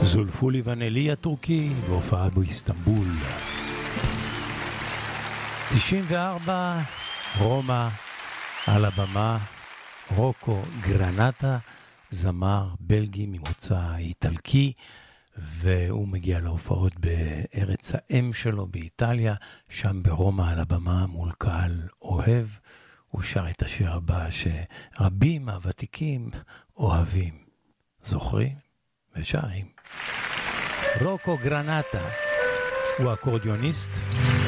זולפולי ונלי הטורקי בהופעה באיסטנבול. 94, רומא, על הבמה רוקו גרנטה, זמר בלגי ממוצא איטלקי, והוא מגיע להופעות בארץ האם שלו באיטליה, שם ברומא על הבמה מול קהל אוהב. הוא שר את השיר הבא שרבים מהוותיקים אוהבים, זוכרים ושרים. רוקו גרנטה הוא אקורדיוניסט